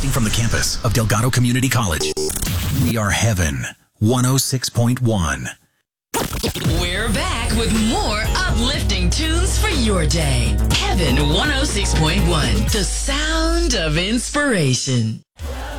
Broadcasting from the campus of Delgado Community College. We are Heaven 106.1. We're back with more uplifting tunes for your day. Heaven 106.1, the sound of inspiration.